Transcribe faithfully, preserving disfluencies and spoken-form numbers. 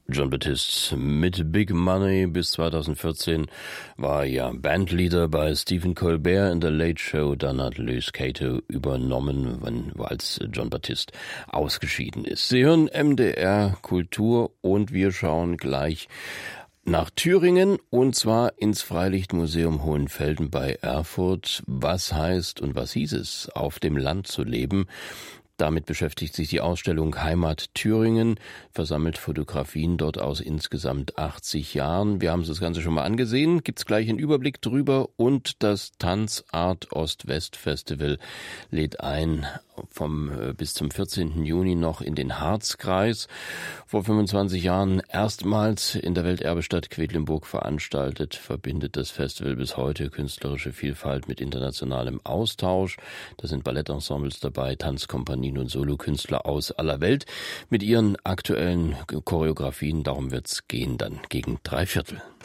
Jon Batiste mit Big Money. Bis zweitausendvierzehn war er ja Bandleader bei Stephen Colbert in der Late Show. Dann hat Louis Cato übernommen, wenn, als Jon Batiste ausgeschieden ist. Sie hören M D R Kultur und wir schauen gleich nach Thüringen und zwar ins Freilichtmuseum Hohenfelden bei Erfurt. Was heißt und was hieß es, auf dem Land zu leben? Damit beschäftigt sich die Ausstellung Heimat Thüringen, versammelt Fotografien dort aus insgesamt achtzig Jahren. Wir haben uns das Ganze schon mal angesehen, gibt's gleich einen Überblick drüber und das Tanzart Ost-West Festival lädt ein vom bis zum vierzehnten Juni noch in den Harzkreis. Vor fünfundzwanzig Jahren erstmals in der Welterbestadt Quedlinburg veranstaltet, verbindet das Festival bis heute künstlerische Vielfalt mit internationalem Austausch. Da sind Ballettensembles dabei, Tanzkompanien und Solokünstler aus aller Welt mit ihren aktuellen Choreografien. Darum wird's gehen dann gegen drei Viertel.